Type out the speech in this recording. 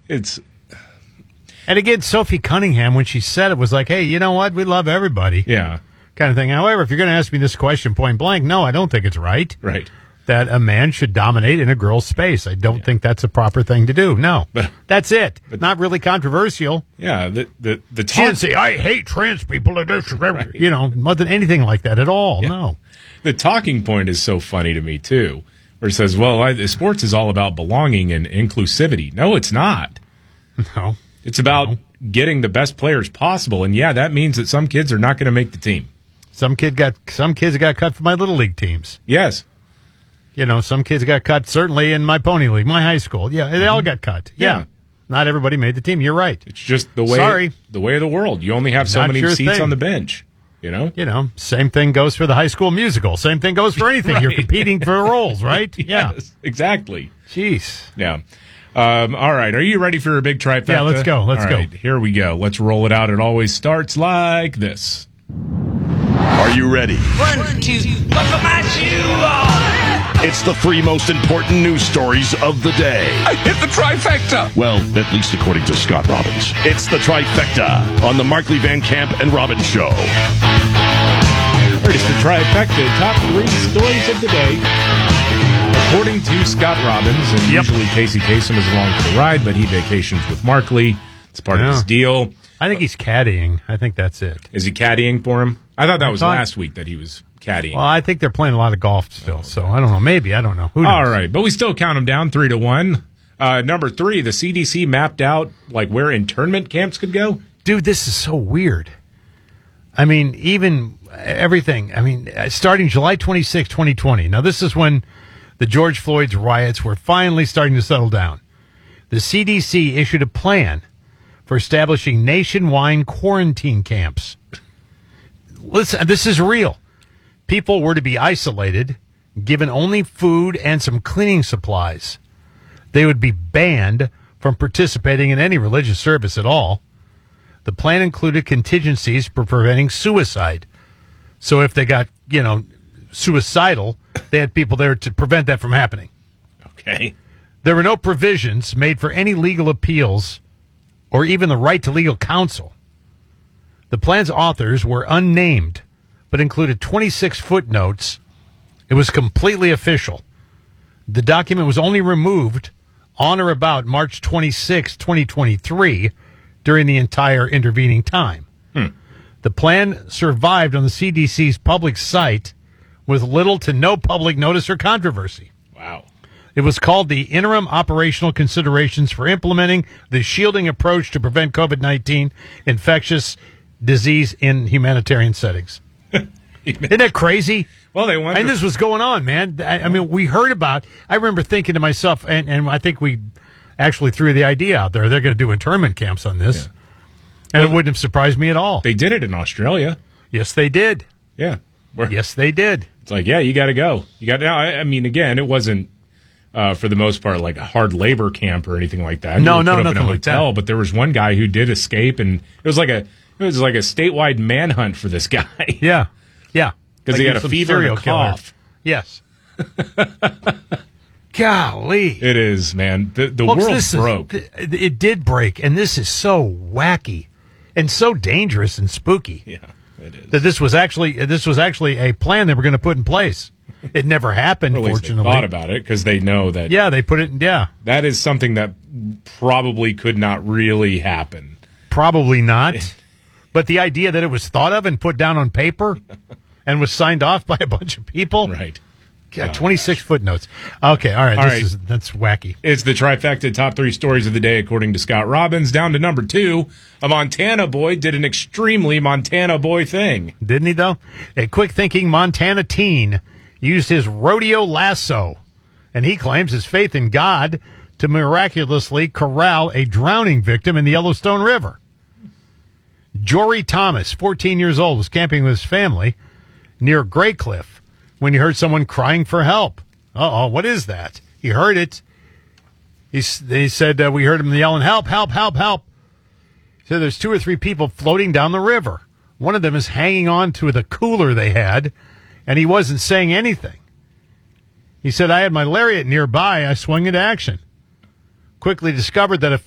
It's And again, Sophie Cunningham, when she said it, was like, hey, you know what? We love everybody. yeah, Kind of thing. However, if you're going to ask me this question point blank, no, I don't think it's right. right. That a man should dominate in a girl's space. I don't think that's a proper thing to do. No. But- that's it. Not really controversial. Yeah, the She talk, didn't say, I hate trans people. You know, wasn't anything like that at all. No. the talking point is so funny to me too, where it says, "Well, sports is all about belonging and inclusivity." No, it's not. No. It's about getting the best players possible, and yeah, that means that some kids are not going to make the team. Some kids got cut from my little league teams. Yes, You know, some kids got cut, certainly in my pony league, my high school. Yeah, they all got cut. Yeah. Yeah. Not everybody made the team. You're right. it's just the way Sorry. the way of the world. You only have so Not many your seats thing. on the bench. You know. You know, same thing goes for the High School Musical. Same thing goes for anything. You're Right. competing for roles, right? Yeah. Yes, exactly. Jeez. Yeah. All right. Are you ready for a big trifecta? Yeah, let's go. Let's All go. right, here we go. Let's roll it out. It always starts like this. Are you ready? 1, 2, buckle my shoe on. It's the three most important news stories of the day. I hit the trifecta. Well, at least according to Scott Robbins. It's the trifecta on the Markley Van Camp and Robbins Show. It's the trifecta, top 3 stories of the day. According to Scott Robbins, and usually Casey Kasem is along for the ride, but he vacations with Markley. It's part of his deal. I think he's caddying. I think that's it. Is he caddying for him? I thought that was thought- last week that he was caddying. Well, I think they're playing a lot of golf still, so I don't know. Maybe. I don't know. Who knows? All right, but we still count him down 3-1. Number 3, the CDC mapped out like where internment camps could go. Dude, this is so weird. I mean, even everything. I mean, starting July 26, 2020. Now, this is when the George Floyd's riots were finally starting to settle down. The CDC issued a plan for establishing nationwide quarantine camps. Listen, this is real. People were to be isolated, given only food and some cleaning supplies. They would be banned from participating in any religious service at all. The plan included contingencies for preventing suicide. So if they got, suicidal, they had people there to prevent that from happening. Okay. There were no provisions made for any legal appeals or even the right to legal counsel. The plan's authors were unnamed, but included 26 footnotes. It was completely official. The document was only removed on or about March 26, 2023, during the entire intervening time. The plan survived on the CDC's public site with little to no public notice or controversy. Wow. It was called the Interim Operational Considerations for Implementing the Shielding Approach to Prevent COVID-19 Infectious Disease in Humanitarian Settings. Isn't that crazy? Well, they want. And this was going on, man. I mean, we heard about. I remember thinking to myself, and I think we actually threw the idea out there. They're going to do internment camps on this, and it wouldn't have surprised me at all. They did it in Australia. Yes, they did. Yeah. Yes, they did. It's like, yeah, you got to go. You got. Now, I mean, again, it wasn't for the most part like a hard labor camp or anything like that. No, You were no, put up in a nothing like hotel, that. But there was one guy who did escape, and it was like a statewide manhunt for this guy. Yeah, yeah. Because he had a some fever and a serial killer. cough. Yes. Golly. It is, man. The Folks, world this broke. It did break, and this is so wacky and so dangerous and spooky Yeah, it is. that this was actually a plan they were going to put in place. It never happened, Or at least they fortunately. thought about it because they know that Yeah, they put it. Yeah, that is something that probably could not really happen. probably not. But the idea that it was thought of and put down on paper and was signed off by a bunch of people. Right. God, 26 footnotes. Okay, all right. All right. That's wacky. It's the trifecta top 3 stories of the day, according to Scott Robbins. Down to number 2, a Montana boy did an extremely Montana boy thing. Didn't he, though? A quick-thinking Montana teen used his rodeo lasso, and he claims his faith in God to miraculously corral a drowning victim in the Yellowstone River. Jory Thomas, 14 years old, was camping with his family near Grey Cliff when he heard someone crying for help. Uh-oh, what is that? He heard it. He said, we heard him yelling, help, help, help, help. He said there's 2 or 3 people floating down the river. One of them is hanging on to the cooler they had, and he wasn't saying anything. He said, I had my lariat nearby. I swung into action. Quickly discovered that a